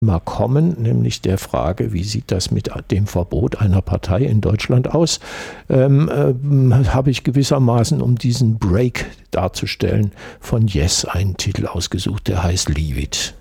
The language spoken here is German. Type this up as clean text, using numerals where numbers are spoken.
mal kommen, nämlich der Frage, wie sieht das mit dem Verbot einer Partei in Deutschland aus, habe ich gewissermaßen, um diesen Break darzustellen, von Yes einen Titel ausgesucht, der heißt Leave It.